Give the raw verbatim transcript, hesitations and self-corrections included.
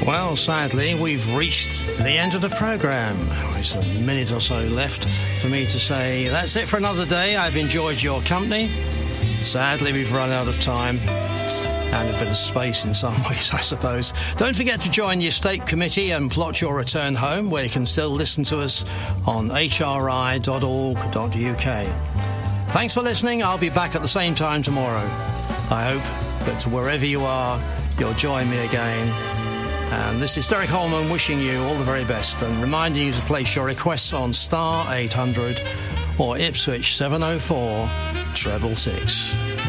Well, sadly, we've reached the end of the programme. There's a minute or so left for me to say that's it for another day. I've enjoyed your company. Sadly, we've run out of time and a bit of space in some ways, I suppose. Don't forget to join the Estate Committee and plot your return home, where you can still listen to us on h r i dot org dot u k. Thanks for listening. I'll be back at the same time tomorrow. I hope that wherever you are, you'll join me again. And this is Derek Holman wishing you all the very best and reminding you to place your requests on star eight hundred or Ipswich seven oh four treble six.